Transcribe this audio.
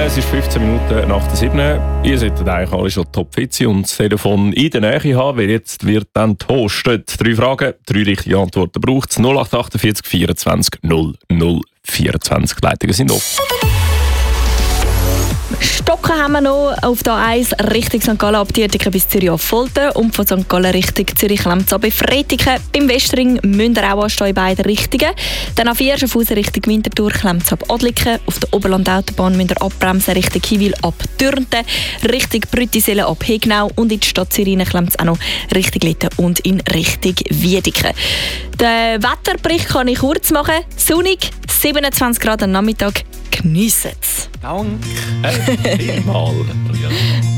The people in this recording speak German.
Es ist 15 Minuten nach der 7. Ihr solltet eigentlich alle schon topfit sein und das Telefon in der Nähe haben, weil jetzt wird dann toastet. 3 Fragen, 3 richtige Antworten braucht es. 0848 24 00 24. Leitungen sind offen. Stocken haben wir noch auf der 1 Richtung St. Gallen ab Dietiken bis Zürich auf Folten und von St. Gallen Richtung Zürich Lemz ab Fretiken. Beim Westring müsst ihr auch anstehen in beiden Richtungen. Dann auf 4 Schaffhausen Richtung Winterthur Lemz ab Adliken. Auf der Oberlandautobahn müsst ihr abbremsen Richtung Hiwil ab Dürnten, Richtung Brüttisellen ab Hegnau und in die Stadt Zürich Lemz auch noch Richtung Litten und in Richtung Wiedeken. Den Wetterbericht kann ich kurz machen. Sonnig, 27 Grad am Nachmittag. Geniessen es. Danke. Mal.